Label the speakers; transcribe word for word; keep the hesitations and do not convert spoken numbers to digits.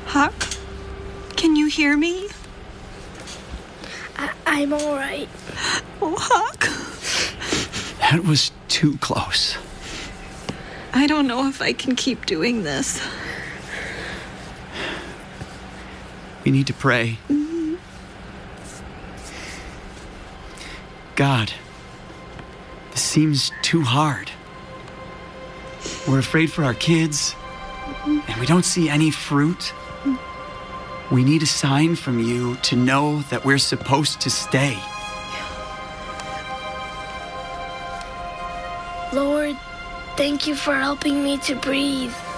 Speaker 1: Huck, can you hear me?
Speaker 2: I- I'm all right.
Speaker 1: Oh, Huck.
Speaker 3: That was too close.
Speaker 1: I don't know if I can keep doing this.
Speaker 3: We need to pray.
Speaker 1: Mm-hmm.
Speaker 3: God, this seems too hard. We're afraid for our kids, and we don't see any fruit. We need a sign from you to know that we're supposed to stay.
Speaker 2: Lord, thank you for helping me to breathe.